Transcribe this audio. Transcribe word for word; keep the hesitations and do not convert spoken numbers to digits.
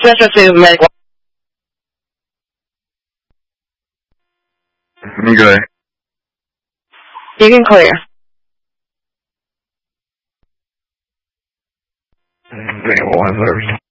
Specialty of medical. Okay. You can clear. One thirty.